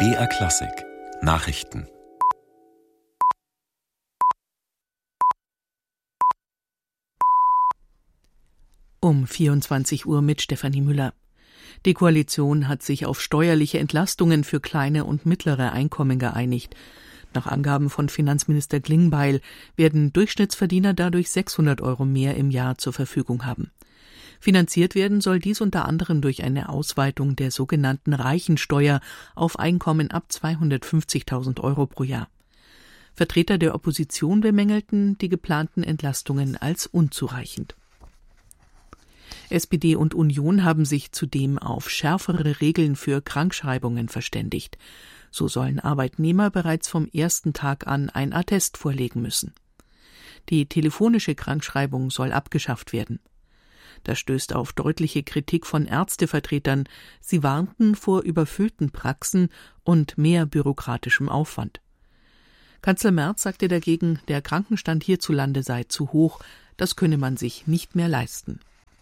BR Klassik Nachrichten. Um 24 Uhr mit Stefanie Müller. Die Koalition hat sich auf steuerliche Entlastungen für kleine und mittlere Einkommen geeinigt. Nach Angaben von Finanzminister Klingbeil werden Durchschnittsverdiener dadurch 600 € mehr im Jahr zur Verfügung haben. Finanziert werden soll dies unter anderem durch eine Ausweitung der sogenannten Reichensteuer auf Einkommen ab 250.000 € pro Jahr. Vertreter der Opposition bemängelten die geplanten Entlastungen als unzureichend. SPD und Union haben sich zudem auf schärfere Regeln für Krankschreibungen verständigt. So sollen Arbeitnehmer bereits vom ersten Tag an ein Attest vorlegen müssen. Die telefonische Krankschreibung soll abgeschafft werden. Das stößt auf deutliche Kritik von Ärztevertretern. Sie warnten vor überfüllten Praxen und mehr bürokratischem Aufwand. Kanzler Merz sagte dagegen, der Krankenstand hierzulande sei zu hoch, das könne man sich nicht mehr leisten.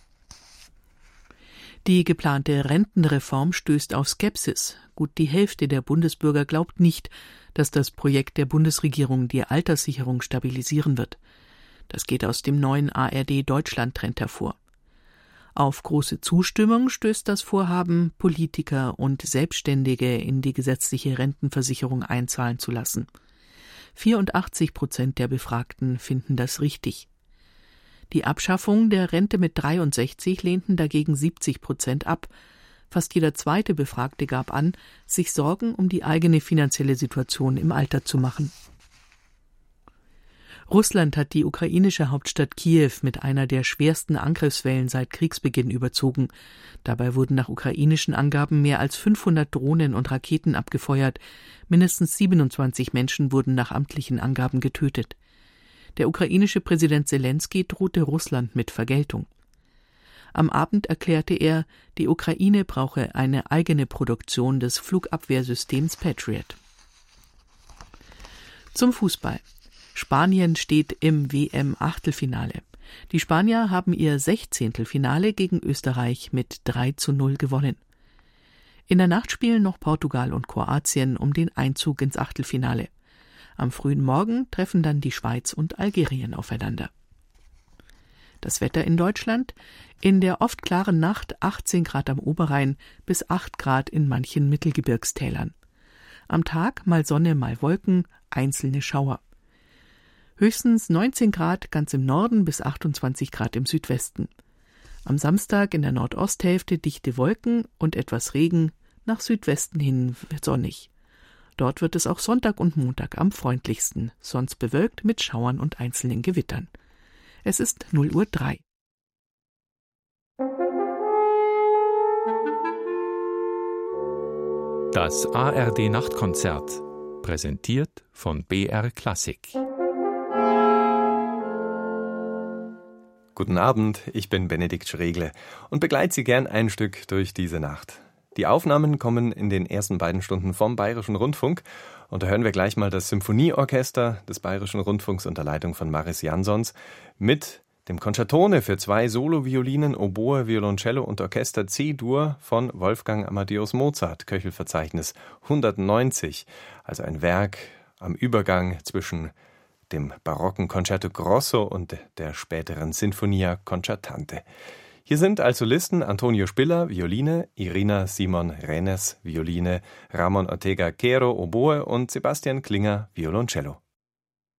Die geplante Rentenreform stößt auf Skepsis. Gut die Hälfte der Bundesbürger glaubt nicht, dass das Projekt der Bundesregierung die Alterssicherung stabilisieren wird. Das geht aus dem neuen ARD-Deutschland-Trend hervor. Auf große Zustimmung stößt das Vorhaben, Politiker und Selbstständige in die gesetzliche Rentenversicherung einzahlen zu lassen. 84% der Befragten finden das richtig. Die Abschaffung der Rente mit 63 lehnten dagegen 70% ab. Fast jeder zweite Befragte gab an, sich Sorgen um die eigene finanzielle Situation im Alter zu machen. Russland hat die ukrainische Hauptstadt Kiew mit einer der schwersten Angriffswellen seit Kriegsbeginn überzogen. Dabei wurden nach ukrainischen Angaben mehr als 500 Drohnen und Raketen abgefeuert. Mindestens 27 Menschen wurden nach amtlichen Angaben getötet. Der ukrainische Präsident Selenskyj drohte Russland mit Vergeltung. Am Abend erklärte er, die Ukraine brauche eine eigene Produktion des Flugabwehrsystems Patriot. Zum Fußball. Spanien steht im WM-Achtelfinale. Die Spanier haben ihr 16. Finale gegen Österreich mit 3:0 gewonnen. In der Nacht spielen noch Portugal und Kroatien um den Einzug ins Achtelfinale. Am frühen Morgen treffen dann die Schweiz und Algerien aufeinander. Das Wetter in Deutschland: in der oft klaren Nacht 18 Grad am Oberrhein bis 8 Grad in manchen Mittelgebirgstälern. Am Tag mal Sonne, mal Wolken, einzelne Schauer. Höchstens 19 Grad ganz im Norden bis 28 Grad im Südwesten. Am Samstag in der Nordosthälfte dichte Wolken und etwas Regen, nach Südwesten hin sonnig. Dort wird es auch Sonntag und Montag am freundlichsten, sonst bewölkt mit Schauern und einzelnen Gewittern. Es ist 0:03 Uhr. Das ARD-Nachtkonzert, präsentiert von BR Klassik. Guten Abend, ich bin Benedikt Schregle und begleite Sie gern ein Stück durch diese Nacht. Die Aufnahmen kommen in den ersten beiden Stunden vom Bayerischen Rundfunk und da hören wir gleich mal das Symphonieorchester des Bayerischen Rundfunks unter Leitung von Maris Jansons mit dem Concertone für 2 Soloviolinen, Oboe, Violoncello und Orchester C-Dur von Wolfgang Amadeus Mozart, Köchelverzeichnis 190, also ein Werk am Übergang zwischen dem barocken Concerto Grosso und der späteren Sinfonia Concertante. Hier sind als Solisten Antonio Spiller, Violine, Irina Simon Renes, Violine, Ramon Ortega Quero, Oboe und Sebastian Klinger, Violoncello.